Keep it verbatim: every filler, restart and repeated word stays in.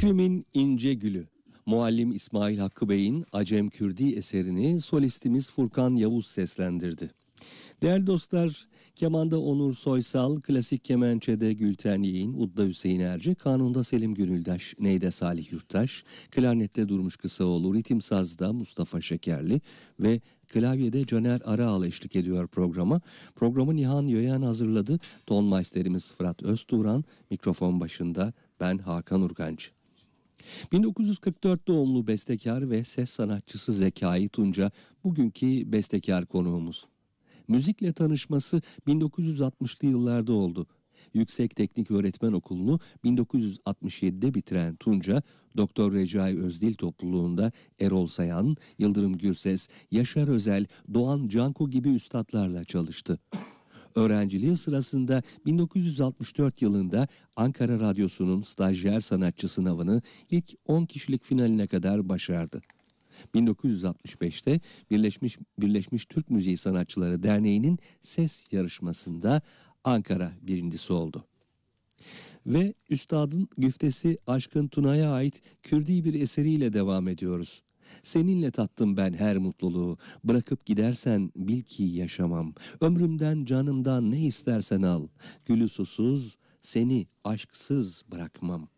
İklimin İnce Gülü. Muallim İsmail Hakkı Bey'in Acem Kürdi eserini solistimiz Furkan Yavuz seslendirdi. Değerli dostlar, kemanda Onur Soysal, klasik kemençede Gülten Yeğin, udda Hüseyin Erce, kanunda Selim Gönüldaş, neyde Salih Yurttaş, klarnette Durmuş Kısaoğlu, ritim sazda Mustafa Şekerli ve klavyede Caner Araal eşlik ediyor programa. Programı Nihan Yöyen hazırladı. Ton maisterimiz Fırat Öztuğran, mikrofon başında ben Hakan Urgancı. bin dokuz yüz kırk dört doğumlu bestekar ve ses sanatçısı Zekai Tunca bugünkü bestekar konuğumuz. Müzikle tanışması bin dokuz yüz altmışlı yıllarda oldu. Yüksek Teknik Öğretmen Okulu'nu bin dokuz yüz altmış yedide bitiren Tunca, Doktor Recai Özdil topluluğunda Erol Sayan, Yıldırım Gürses, Yaşar Özel, Doğan Canku gibi üstadlarla çalıştı. Öğrenciliği sırasında bin dokuz yüz altmış dört yılında Ankara Radyosu'nun stajyer sanatçı sınavını ilk on kişilik finaline kadar başardı. bin dokuz yüz altmış beşte Birleşmiş Birleşmiş Türk Müziği Sanatçıları Derneği'nin ses yarışmasında Ankara birincisi oldu. Ve üstadın güftesi Aşkın Tuna'ya ait Kürdi bir eseriyle devam ediyoruz. Seninle tattım ben her mutluluğu, bırakıp gidersen bil ki yaşamam. Ömrümden canımdan ne istersen al, gülü susuz seni aşksız bırakmam.